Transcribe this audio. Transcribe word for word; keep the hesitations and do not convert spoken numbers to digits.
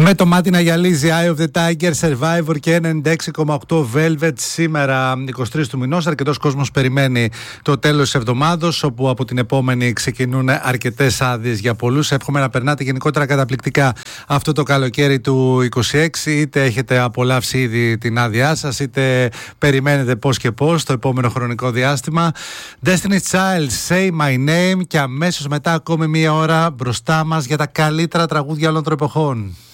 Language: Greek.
Με το μάτι να γυαλίζει, Eye of the Tiger, Survivor και ενενήντα έξι κόμμα οκτώ Velvet. Σήμερα εικοστή τρίτη του μηνός, αρκετός κόσμος περιμένει το τέλος της εβδομάδος, όπου από την επόμενη ξεκινούν αρκετές άδειες για πολλούς. Εύχομαι να περνάτε γενικότερα καταπληκτικά αυτό το καλοκαίρι του είκοσι έξι, είτε έχετε απολαύσει ήδη την άδειά σας, είτε περιμένετε πώς και πώς το επόμενο χρονικό διάστημα. Destiny's Child, Say My Name, και αμέσως μετά ακόμη μία ώρα μπροστά μας για τα καλύτερα τραγούδια όλων των εποχών.